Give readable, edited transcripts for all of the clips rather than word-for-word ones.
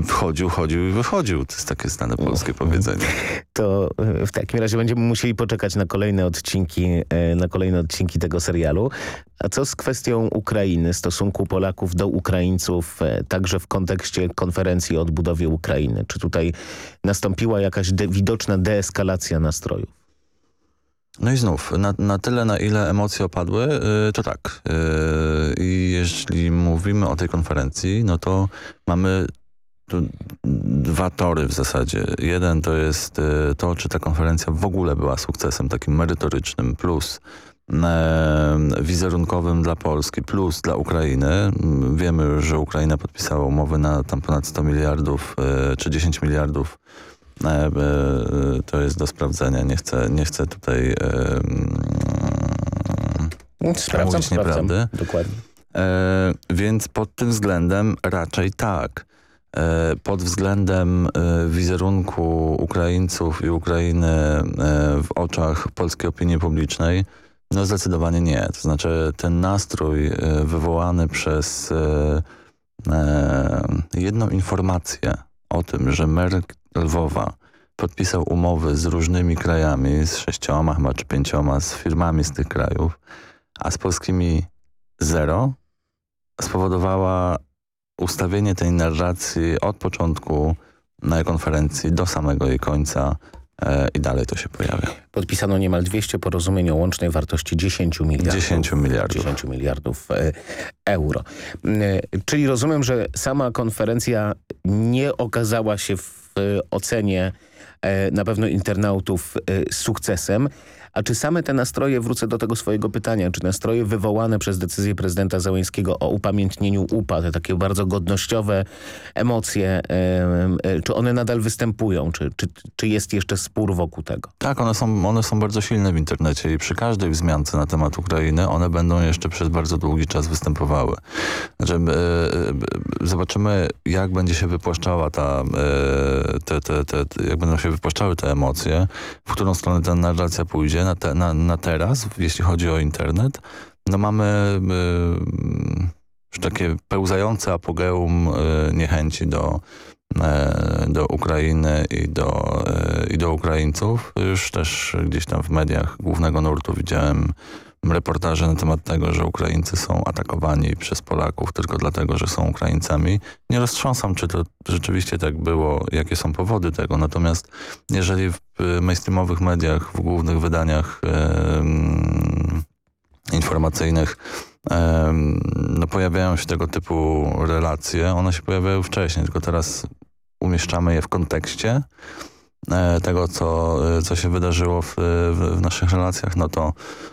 Wchodził, chodził i wychodził. To jest takie znane polskie powiedzenie. To w takim razie będziemy musieli poczekać na kolejne odcinki tego serialu. A co z kwestią Ukrainy, stosunku Polaków do Ukraińców, także w kontekście konferencji o odbudowie Ukrainy? Czy tutaj nastąpiła jakaś widoczna deeskalacja nastrojów? No i znów, na tyle, na ile emocje opadły, to tak. I jeśli mówimy o tej konferencji, no to mamy tu dwa tory w zasadzie. Jeden to jest to, czy ta konferencja w ogóle była sukcesem takim merytorycznym, plus wizerunkowym dla Polski, plus dla Ukrainy. Wiemy już, że Ukraina podpisała umowę na tam ponad 100 miliardów czy 10 miliardów. To jest do sprawdzenia. Nie chcę tutaj mówić nieprawdy. Dokładnie. Więc pod tym względem raczej tak. Pod względem wizerunku Ukraińców i Ukrainy w oczach polskiej opinii publicznej, no zdecydowanie nie. To znaczy ten nastrój wywołany przez jedną informację o tym, że mer Lwowa podpisał umowy z różnymi krajami, z 6 chyba czy 5, z firmami z tych krajów, a z polskimi 0, spowodowała ustawienie tej narracji od początku konferencji do samego jej końca i dalej to się pojawia. Podpisano niemal 200 porozumień o łącznej wartości 10 miliardów euro. Czyli rozumiem, że sama konferencja nie okazała się w ocenie na pewno internautów sukcesem. A czy same te nastroje, wrócę do tego swojego pytania, czy nastroje wywołane przez decyzję prezydenta Zełenskiego o upamiętnieniu UPA, te takie bardzo godnościowe emocje, czy one nadal występują? Czy jest jeszcze spór wokół tego? Tak, one są bardzo silne w internecie i przy każdej wzmiance na temat Ukrainy one będą jeszcze przez bardzo długi czas występowały. Znaczy, zobaczymy, jak będzie się wypłaszczała jak będą się wypłaszczały te emocje, w którą stronę ta narracja pójdzie. Na teraz, jeśli chodzi o internet, no mamy już takie pełzające apogeum niechęci do Ukrainy i do Ukraińców. Już też gdzieś tam w mediach głównego nurtu widziałem reportaże na temat tego, że Ukraińcy są atakowani przez Polaków tylko dlatego, że są Ukraińcami. Nie roztrząsam, czy to rzeczywiście tak było, jakie są powody tego. Natomiast jeżeli w mainstreamowych mediach, w głównych wydaniach informacyjnych no pojawiają się tego typu relacje, one się pojawiają wcześniej, tylko teraz umieszczamy je w kontekście tego, co się wydarzyło w naszych relacjach, no to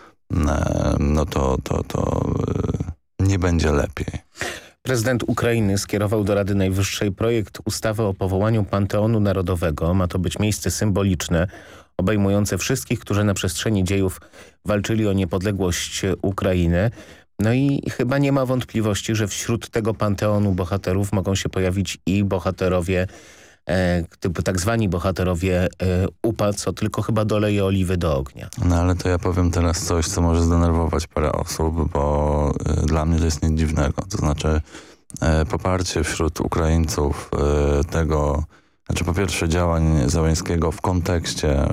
nie będzie lepiej. Prezydent Ukrainy skierował do Rady Najwyższej projekt ustawy o powołaniu Panteonu Narodowego. Ma to być miejsce symboliczne, obejmujące wszystkich, którzy na przestrzeni dziejów walczyli o niepodległość Ukrainy. No i chyba nie ma wątpliwości, że wśród tego panteonu bohaterów mogą się pojawić i bohaterowie, tak zwani bohaterowie UPA, co tylko chyba doleje oliwy do ognia. No ale to ja powiem teraz coś, co może zdenerwować parę osób, bo dla mnie to jest nic dziwnego. To znaczy poparcie wśród Ukraińców tego, znaczy po pierwsze działań Zełenskiego w kontekście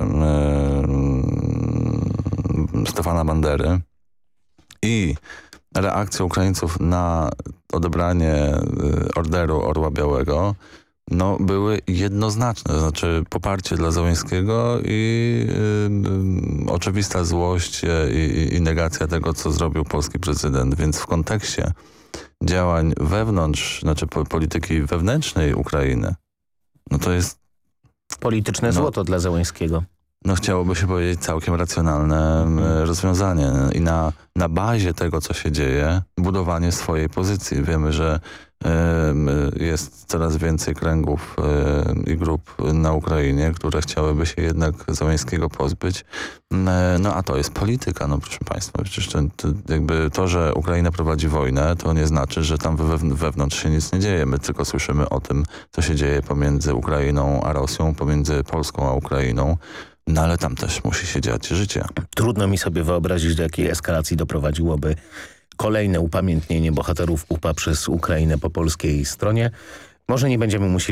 Stefana Bandery i reakcja Ukraińców na odebranie Orderu Orła Białego, no były jednoznaczne, to znaczy poparcie dla Zełenskiego i oczywista złość i negacja tego, co zrobił polski prezydent. Więc w kontekście działań wewnątrz, znaczy polityki wewnętrznej Ukrainy, no to jest polityczne złoto dla Zełenskiego. No chciałoby się powiedzieć całkiem racjonalne rozwiązanie i na bazie tego, co się dzieje, budowanie swojej pozycji. Wiemy, że jest coraz więcej kręgów i grup na Ukrainie, które chciałyby się jednak Zełenskiego pozbyć. No a to jest polityka, no proszę państwa. Przecież jakby to, że Ukraina prowadzi wojnę, to nie znaczy, że tam wewnątrz się nic nie dzieje. My tylko słyszymy o tym, co się dzieje pomiędzy Ukrainą a Rosją, pomiędzy Polską a Ukrainą. No ale tam też musi się dziać życie. Trudno mi sobie wyobrazić, do jakiej eskalacji doprowadziłoby kolejne upamiętnienie bohaterów UPA przez Ukrainę po polskiej stronie. Może nie będziemy musieli